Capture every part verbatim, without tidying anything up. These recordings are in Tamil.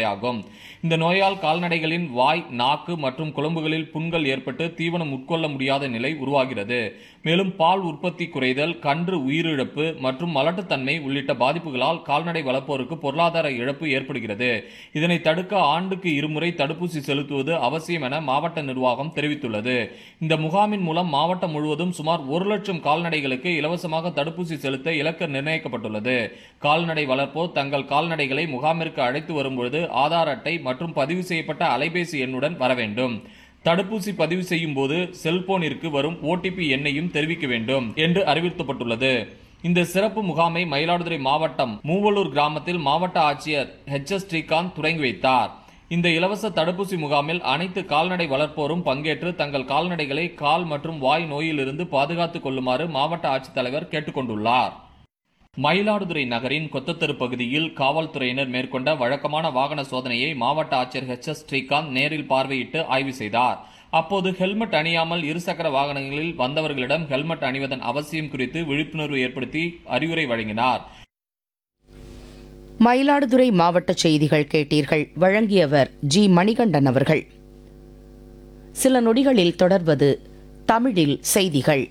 நோயாகும். இந்த நோயால் கால்நடைகளின் வாய், நாக்கு மற்றும் குளம்புகளில் புண்கள் ஏற்பட்டு தீவனம் உட்கொள்ள முடியாத நிலை உருவாகிறது. மேலும் பால் உற்பத்தி குறைதல், கன்று உயிரிழப்பு மற்றும் மலட்டுத்தன்மை உள்ளிட்ட பாதிப்புகளால் கால்நடை வளர்ப்போருக்கு பொருளாதார இழப்பு ஏற்படுகிறது. இதனை தடுக்க ஆண்டுக்கு இருமுறை தடுப்பூசி செலுத்துவது அவசியம் என மாவட்ட நிர்வாகம் தெரிவித்துள்ளது. இந்த முகாமின் மூலம் மாவட்டம் முழுவதும் சுமார் ஒரு லட்சம் கால்நடைகளுக்கு இலவசமாக தடுப்பூசி செலுத்த இலக்கு நிர்ணயிக்கப்பட்டுள்ளது. கால்நடை வளர்ப்போர் தங்கள் கால்நடைகளை முகாமிற்கு அழைத்து வரும்பொழுது ஆதார் அட்டை மற்றும் பதிவு செய்யப்பட்ட அலைபேசி எண்ணுடன் வர வேண்டும். தடுப்பூசி பதிவு செய்யும் போது செல்போனிற்கு வரும் ஓடிபி எண்ணையும் தெரிவிக்க வேண்டும் என்று அறிவுறுத்தப்பட்டுள்ளது. இந்த சிறப்பு முகாமை மயிலாடுதுறை மாவட்டம் மூவலூர் கிராமத்தில் மாவட்ட ஆட்சியர் எச் எஸ் ஸ்ரீகாந்த் தொடங்கி வைத்தார். இந்த இலவச தடுப்பூசி முகாமில் அனைத்து கால்நடை வளர்ப்போரும் பங்கேற்று தங்கள் கால்நடைகளை கால் மற்றும் வாய் நோயிலிருந்து பாதுகாத்துக் கொள்ளுமாறு மாவட்ட ஆட்சித்தலைவர் கேட்டுக் கொண்டுள்ளார். மயிலாடுதுறை நகரின் கொத்தத்தெரு பகுதியில் காவல்துறையினர் மேற்கொண்ட வழக்கமான வாகன சோதனையை மாவட்ட ஆட்சியர் எச் எஸ் ஸ்ரீகாந்த் நேரில் பார்வையிட்டு ஆய்வு செய்தார். அப்போது ஹெல்மெட் அணியாமல் இருசக்கர வாகனங்களில் வந்தவர்களிடம் ஹெல்மெட் அணிவதன் அவசியம் குறித்து விழிப்புணர்வு ஏற்படுத்தி அறிவுரை வழங்கினார். மயிலாடுதுறை மாவட்ட செய்திகள் கேட்டீர்கள். வழங்கியவர் ஜி மணிகண்டன் அவர்கள். சில நொடிகளில் தொடர்வது தமிழில் செய்திகள்.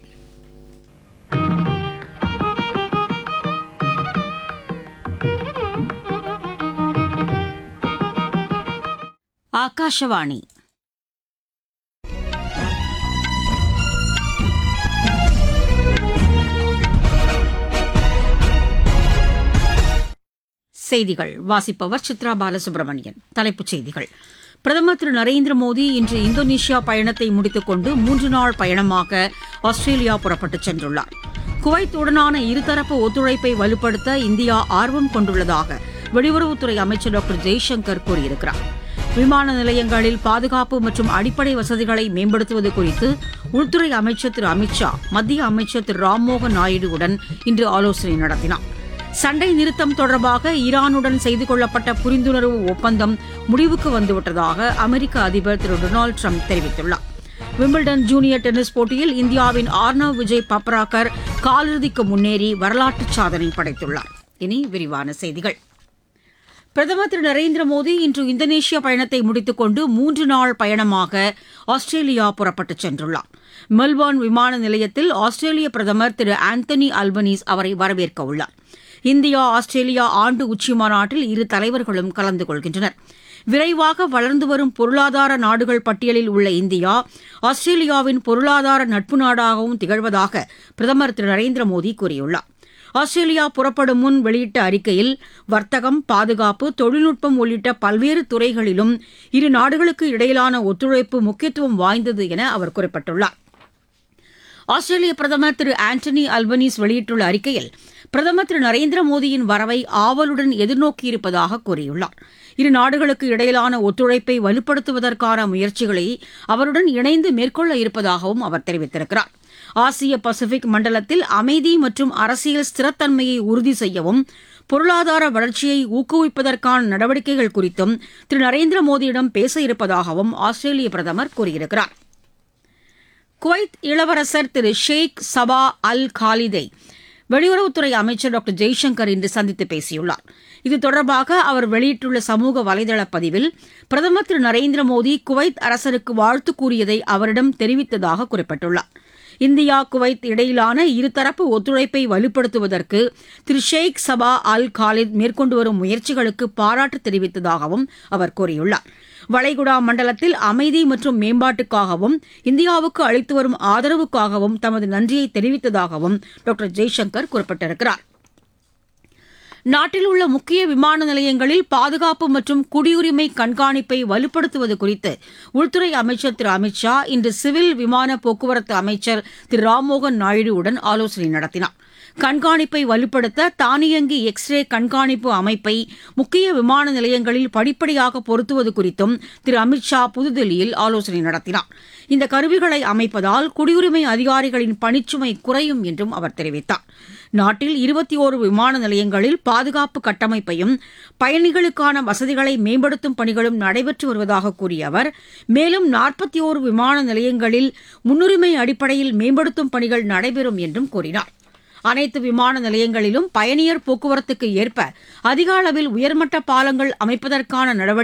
ஆகாஷவாணி. செய்திகள் வாசிப்பவர் சித்ரா பாலசுப்ரமணியன். தலைப்புச் செய்திகள். பிரதமர் திரு நரேந்திர மோடி இன்று இந்தோனேஷியா பயணத்தை முடித்துக் கொண்டு மூன்று நாள் பயணமாக ஆஸ்திரேலியா புறப்பட்டுச் சென்றுள்ளார். குவைத்துடனான இருதரப்பு ஒத்துழைப்பை வலுப்படுத்த இந்தியா ஆர்வம் கொண்டுள்ளதாக வெளியுறவுத்துறை அமைச்சர் டாக்டர் ஜெய்சங்கர் கூறியிருக்கிறார். விமான நிலையங்களில் பாதுகாப்பு மற்றும் அடிப்படை வசதிகளை மேம்படுத்துவது குறித்து உள்துறை அமைச்சர் திரு அமித்ஷா மத்திய அமைச்சர் திரு ராம்மோகன் நாயுடுவுடன் இன்று ஆலோசனை நடத்தினார். சண்டை நிறுத்தம் தொடர்பாக ஈரானுடன் செய்து கொள்ளப்பட்ட புரிந்துணர்வு ஒப்பந்தம் முடிவுக்கு வந்துவிட்டதாக அமெரிக்க அதிபர் திரு டொனால்டு ட்ரம்ப் தெரிவித்துள்ளார். விம்பிள்டன் ஜூனியர் டென்னிஸ் போட்டியில் இந்தியாவின் ஆர்னவ் விஜய் பப்ராக்கர் காலிறுதிக்கு முன்னேறி வரலாற்று சாதனை படைத்துள்ளார். இனி விரிவான செய்திகள். பிரதமர் திரு நரேந்திர மோடி இன்று இந்தோனேஷியா பயணத்தை முடித்துக் கொண்டு மூன்று நாள் பயணமாக ஆஸ்திரேலியா புறப்பட்டுச் சென்றுள்ளார். மெல்போர்ன் விமான நிலையத்தில் ஆஸ்திரேலிய பிரதமர் திரு ஆந்தனி அல்பனீஸ் அவரை வரவேற்க உள்ளார். இந்தியா ஆஸ்திரேலியா ஆண்டு உச்சி மாநாட்டில் இரு தலைவர்களும் கலந்து கொள்கின்றனர். விரைவாக வளர்ந்து வரும் பொருளாதார நாடுகள் பட்டியலில் உள்ள இந்தியா ஆஸ்திரேலியாவின் பொருளாதார நட்பு நாடாகவும் திகழ்வதாக பிரதமர் திரு நரேந்திர மோடி கூறியுள்ளார். ஆஸ்திரேலியா புறப்படும் முன் வெளியிட்ட அறிக்கையில் வர்த்தகம், பாதுகாப்பு, தொழில்நுட்பம் உள்ளிட்ட பல்வேறு துறைகளிலும் இரு நாடுகளுக்கு இடையிலான ஒத்துழைப்பு முக்கியத்துவம் வாய்ந்தது என அவர் குறிப்பிட்டுள்ளார். ஆஸ்திரேலிய பிரதமர் திரு ஆண்டனி அல்பனீஸ் வெளியிட்டுள்ள அறிக்கையில் பிரதமர் திரு நரேந்திர மோடியின் வரவை ஆவலுடன் எதிர்நோக்கியிருப்பதாக கூறியுள்ளார். இரு நாடுகளுக்கு இடையிலான ஒத்துழைப்பை வலுப்படுத்துவதற்கான முயற்சிகளை அவருடன் இணைந்து மேற்கொள்ள இருப்பதாகவும் அவர் தெரிவித்திருக்கிறார். ஆசிய பசிபிக் மண்டலத்தில் அமைதி மற்றும் அரசியல் ஸ்திரத்தன்மையை உறுதி செய்யவும் பொருளாதார வளர்ச்சியை ஊக்குவிப்பதற்கான நடவடிக்கைகள் குறித்தும் திரு நரேந்திர மோடியிடம் பேச இருப்பதாகவும் ஆஸ்திரேலிய பிரதமர் கூறியிருக்கிறார். குவைத் இளவரசர் திரு ஷேக் சபா அல் காலிதை வெளியுறவுத்துறை அமைச்சர் டாக்டர் ஜெய்சங்கர் இன்று சந்தித்து பேசியுள்ளார். இது தொடர்பாக அவர் வெளியிட்டுள்ள சமூக வலைதள பதிவில் பிரதமர் திரு நரேந்திர மோடி குவைத் அரசருக்கு வாழ்த்து கூறியதை அவரிடம் தெரிவித்ததாக குறிப்பிட்டுள்ளார். இந்தியா குவைத் இடையிலான இருதரப்பு ஒத்துழைப்பை வலுப்படுத்துவதற்கு திரு ஷேக் சபா அல் காலித் மேற்கொண்டு வரும் முயற்சிகளுக்கு பாராட்டு தெரிவித்ததாகவும் அவர் கூறியுள்ளார். வளைகுடா மண்டலத்தில் அமைதி மற்றும் மேம்பாட்டுக்காகவும் இந்தியாவுக்கு அளித்து வரும் ஆதரவுக்காகவும் தமது நன்றியை தெரிவித்ததாகவும் டாக்டர் ஜெய்சங்கர் குறிப்பிட்டிருக்கிறார். நாட்டில் உள்ள முக்கிய விமான நிலையங்களில் பாதுகாப்பு மற்றும் குடியுரிமை கண்காணிப்பை வலுப்படுத்துவது குறித்து உள்துறை அமைச்சர் திரு அமித்ஷா இன்று சிவில் விமான போக்குவரத்து அமைச்சர் திரு ராம்மோகன் நாயுடுவுடன் ஆலோசனை நடத்தினார். கண்காணிப்பை வலுப்படுத்த தானியங்கி எக்ஸ்ரே கண்காணிப்பு அமைப்பை முக்கிய விமான நிலையங்களில் படிப்படியாக பொருத்துவது குறித்தும் திரு அமித்ஷா புதுதில்லியில் ஆலோசனை நடத்தினார். இந்த கருவிகளை அமைப்பதால் குடியுரிமை அதிகாரிகளின் பணிச்சுமை குறையும் என்றும் அவர் தெரிவித்தார். நாட்டில் இருபத்தி ஓரு விமான நிலையங்களில் பாதுகாப்பு கட்டமைப்பையும் பயணிகளுக்கான வசதிகளை மேம்படுத்தும் பணிகளும் நடைபெற்று வருவதாக கூறிய அவர் மேலும் நாற்பத்தி ஓரு விமான நிலையங்களில் முன்னுரிமை அடிப்படையில் மேம்படுத்தும் பணிகள் நடைபெறும் என்றும் கூறினார். அனைத்து விமான நிலையங்களிலும் பயணியர் போக்குவரத்துக்கு ஏற்ப அதிக அளவில் உயர்மட்ட பாலங்கள் அமைப்பதற்கான நடவடிக்கை